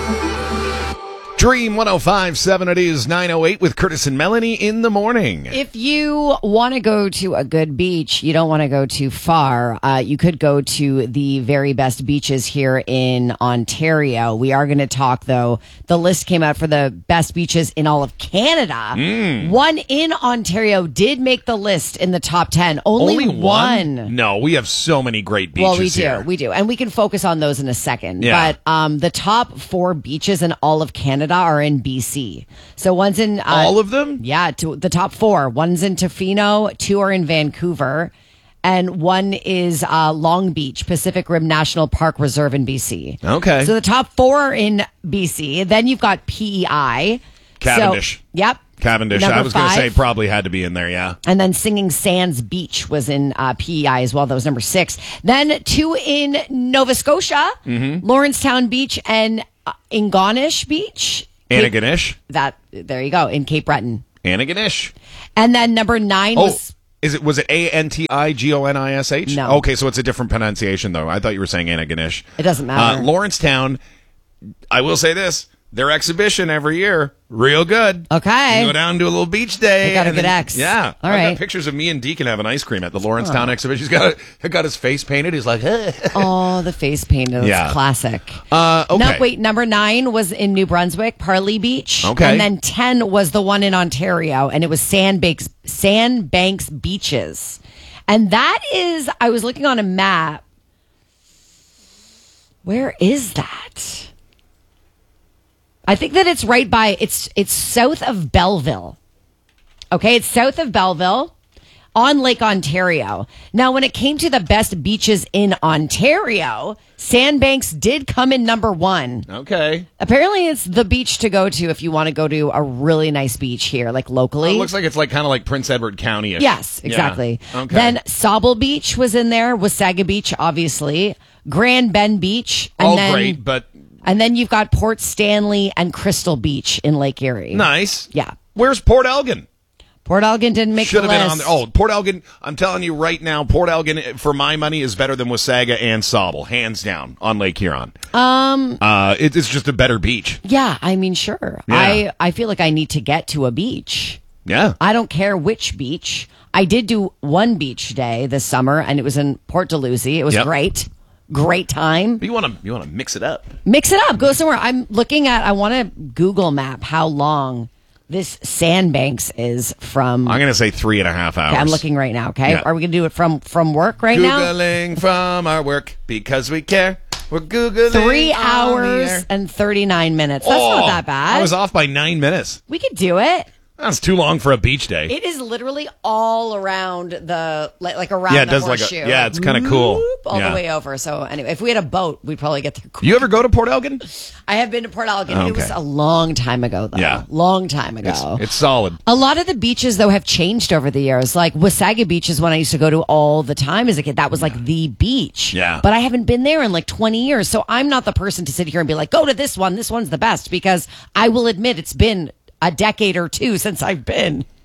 Dream 105.7, it is 9:08 with Curtis and Melanie in the morning. If you want to go to a good beach, you don't want to go too far. You could go to the very best beaches here in Ontario. We are going to talk, though. The list came out for the best beaches in all of Canada. One in Ontario did make the list in the top 10. Only one. No, we have so many great beaches Well, we do. And we can focus on those in a second. Yeah. But the top 4 beaches in all of Canada are in BC. So one's in... all of them? Yeah, the top 4. One's in Tofino, 2 are in Vancouver, and one is Long Beach, Pacific Rim National Park Reserve in BC. Okay. So the top 4 are in BC. Then you've got PEI. Cavendish. So, yep. Cavendish. Number I was going to 5. say probably had to be in there, yeah. And then Singing Sands Beach was in PEI as well. That was number 6. Then 2 in Nova Scotia, Lawrencetown Beach and Ingonish Beach. Antigonish. There you go, in Cape Breton. Antigonish. And then number 9 was... Was it Antigonish? No. Okay, so it's a different pronunciation, though. I thought you were saying Antigonish. It doesn't matter. Lawrencetown, I will say this. Their exhibition every year, real good. Okay. You go down to a little beach day. They got a and good then- X. Yeah. All I've right. got pictures of me and Deacon having ice cream at the Lawrencetown exhibition. He's got his face painted. He's like, Oh, the face paint. That's Yeah. classic. okay. No, wait, number 9 was in New Brunswick, Parley Beach. Okay. And then 10 was the one in Ontario, and it was Sandbanks Beaches. And that is, I was looking on a map. Where is that? I think that it's right by, it's south of Belleville. Okay, it's south of Belleville on Lake Ontario. Now, when it came to the best beaches in Ontario, Sandbanks did come in number 1. Okay. Apparently, it's the beach to go to if you want to go to a really nice beach here, like locally. It looks like it's kind of like Prince Edward County-ish. Yes, exactly. Yeah. Okay. Then Sauble Beach was in there, Wasaga Beach, obviously, Grand Bend Beach. And then, great, but... And then you've got Port Stanley and Crystal Beach in Lake Erie. Nice. Yeah. Where's Port Elgin? Port Elgin didn't make Should the have list. been on there. Oh, Port Elgin, I'm telling you right now, Port Elgin, for my money, is better than Wasaga and Sauble, hands down, on Lake Huron. It's just a better beach. Yeah, I mean, sure. Yeah. I feel like I need to get to a beach. Yeah. I don't care which beach. I did do one beach day this summer, and it was in Port Dalhousie. It was great. Great time. But you want to mix it up. Mix it up. Go somewhere. I'm looking at, I want to Google map how long this Sandbanks is from. I'm going to say 3.5 hours. Okay, I'm looking right now, okay? Yeah. Are we going to do it from work right now? Googling from our work because we care. We're Googling 3 on the hours air. and 39 minutes. That's not that bad. I was off by 9 minutes. We could do it. That's too long for a beach day. It is literally all around the like around Yeah, it the does like horseshoe. it's kind of cool. Whoop, all Yeah. the way over. So anyway, if we had a boat, we'd probably get there quick. You ever go to Port Elgin? I have been to Port Elgin. Okay. It was a long time ago, though. Yeah. Long time ago. It's solid. A lot of the beaches, though, have changed over the years. Like Wasaga Beach is one I used to go to all the time as a kid. That was like the beach. Yeah. But I haven't been there in like 20 years. So I'm not the person to sit here and be like, go to this one. This one's the best. Because I will admit it's been a decade or two since I've been.